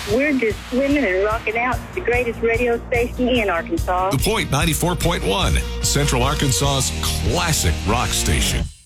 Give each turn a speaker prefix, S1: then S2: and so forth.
S1: We're just swimming and rocking out the greatest radio station in Arkansas.
S2: The Point 94.1, Central Arkansas's classic rock station.